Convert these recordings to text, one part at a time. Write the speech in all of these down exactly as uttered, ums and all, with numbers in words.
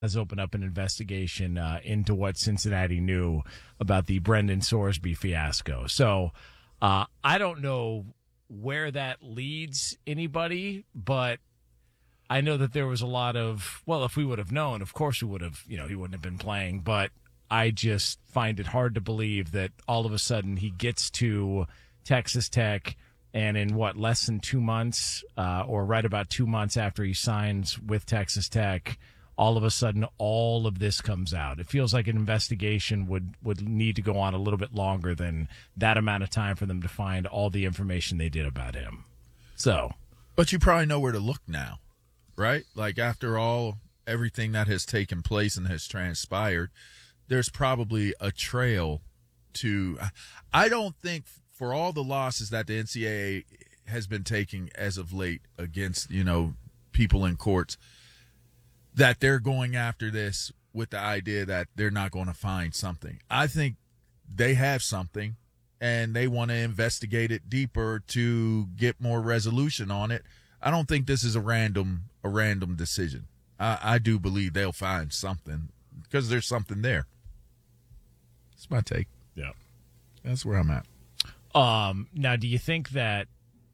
has opened up an investigation uh, into what Cincinnati knew about the Brendan Sorsby fiasco. So uh, I don't know where that leads anybody, but I know that there was a lot of, well, if we would have known, of course we would have, you know, he wouldn't have been playing. But I just find it hard to believe that all of a sudden he gets to Texas Tech and in what, less than two months uh, or right about two months after he signs with Texas Tech, all of a sudden all of this comes out. It feels like an investigation would, would need to go on a little bit longer than that amount of time for them to find all the information they did about him. So, but you probably know where to look now, right? Like after all, everything that has taken place and has transpired, there's probably a trail to, I don't think for all the losses that the N C double A has been taking as of late against, you know, people in courts, that they're going after this with the idea that they're not going to find something. I think they have something, and they want to investigate it deeper to get more resolution on it. I don't think this is a random a random decision. I, I do believe they'll find something because there's something there. That's my take. Yeah, that's where I'm at. Um, now, do you think that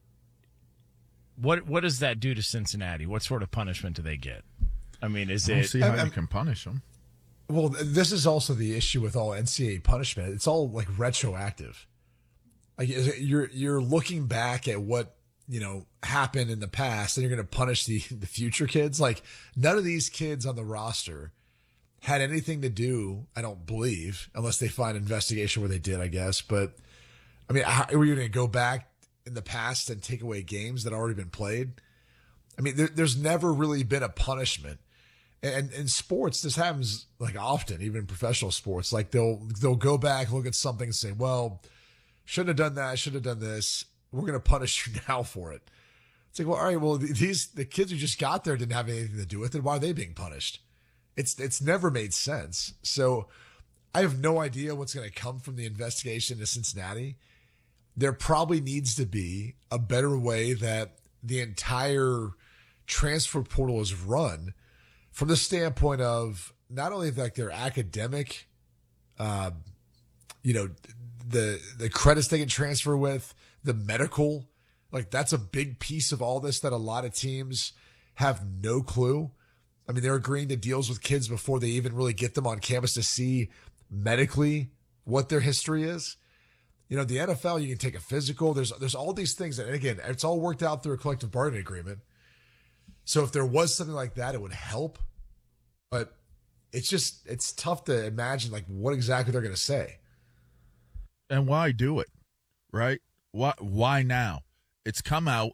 what what does that do to Cincinnati? What sort of punishment do they get? I mean, is I don't it? see how I, I, you can punish them. Well, this is also the issue with all N C double A punishment. It's all like retroactive. Like you're you're looking back at what, you know, happened in the past, and you're going to punish the the future kids. Like none of these kids on the roster had anything to do, I don't believe, unless they find an investigation where they did, I guess. But I mean, how, are you going to go back in the past and take away games that already been played? I mean, there, there's never really been a punishment. And in sports, this happens like often, even in professional sports. Like they'll they'll go back, look at something, and say, "Well, shouldn't have done that. Should have done this. We're going to punish you now for it." It's like, well, all right. Well, these the kids who just got there didn't have anything to do with it. Why are they being punished? It's it's never made sense. So I have no idea what's going to come from the investigation in Cincinnati. There probably needs to be a better way that the entire transfer portal is run, from the standpoint of not only like their academic, uh, you know, the the credits they can transfer with, the medical, like that's a big piece of all this that a lot of teams have no clue. I mean, they're agreeing to deals with kids before they even really get them on campus to see medically what their history is. You know, the N F L, you can take a physical. There's there's all these things that, and again, it's all worked out through a collective bargaining agreement. So if there was something like that, it would help. But it's just, it's tough to imagine like what exactly they're going to say. And why do it, right? Why, why now? It's come out.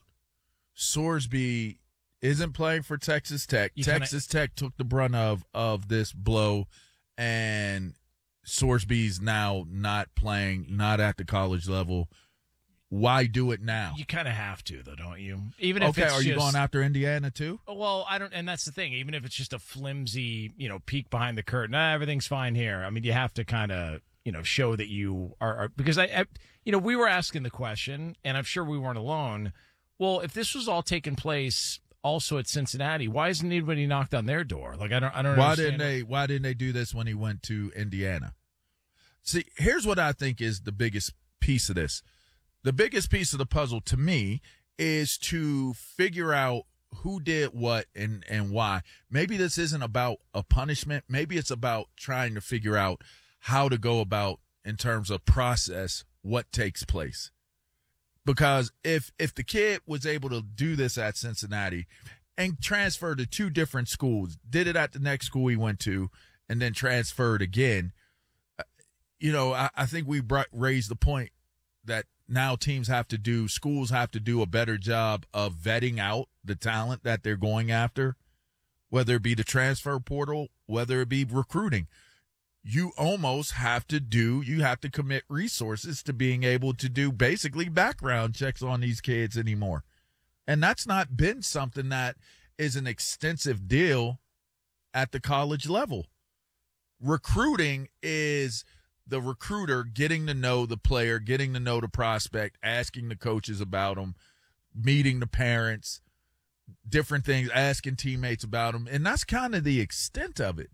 Sorsby isn't playing for Texas Tech. You Texas kinda... Tech took the brunt of, of this blow, and Sorsby's now not playing, not at the college level. Why do it now? You kind of have to, though, don't you? Even if okay, it's are just, you going after Indiana too? Well, I don't, and that's the thing. Even if it's just a flimsy, you know, peek behind the curtain, ah, everything's fine here. I mean, you have to kind of, you know, show that you are, are because I, I, you know, we were asking the question, and I'm sure we weren't alone. Well, if this was all taking place also at Cincinnati, why hasn't anybody knocked on their door? Like, I don't, I don't. Why understand didn't they? Why didn't they do this when he went to Indiana? See, here's what I think is the biggest piece of this. The biggest piece of the puzzle to me is to figure out who did what and, and why. Maybe this isn't about a punishment. Maybe it's about trying to figure out how to go about, in terms of process, what takes place. Because if if the kid was able to do this at Cincinnati and transfer to two different schools, did it at the next school he went to, and then transferred again, you know, I, I think we brought, raised the point that now teams have to do, schools have to do a better job of vetting out the talent that they're going after, whether it be the transfer portal, whether it be recruiting. You almost have to do, you have to commit resources to being able to do basically background checks on these kids anymore. And that's not been something that is an extensive deal at the college level. Recruiting is the recruiter getting to know the player, getting to know the prospect, asking the coaches about them, meeting the parents, different things, asking teammates about him, and that's kind of the extent of it.